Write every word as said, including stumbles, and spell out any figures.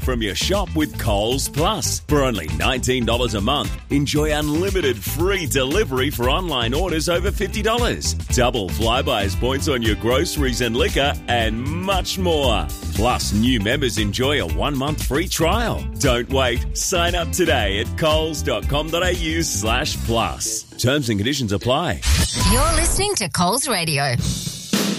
from your shop with Coles Plus. For only nineteen dollars a month, enjoy unlimited free delivery for online orders over fifty dollars. Double Flybuys points on your groceries and liquor, and much more. Plus, new members enjoy a one-month free trial. Don't wait. Sign up today at coles.com.au slash plus. Terms and conditions apply. You're listening to Coles Radio.